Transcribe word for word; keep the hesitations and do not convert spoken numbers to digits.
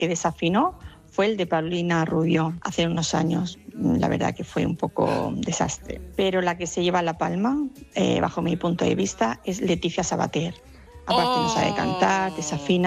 que desafinó fue el de Paulina Rubio hace unos años. La verdad que fue un poco desastre. Pero la que se lleva la palma, eh, bajo mi punto de vista, es Leticia Sabater. Aparte no sabe cantar, desafina.